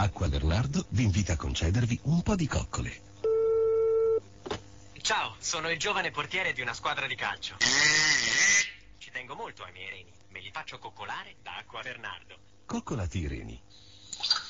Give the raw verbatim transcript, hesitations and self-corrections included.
Acqua Bernardo vi invita a concedervi un po' di coccole. Ciao, sono il giovane portiere di una squadra di calcio. Ci tengo molto ai miei reni. Me li faccio coccolare da Acqua Bernardo. Coccolati i reni.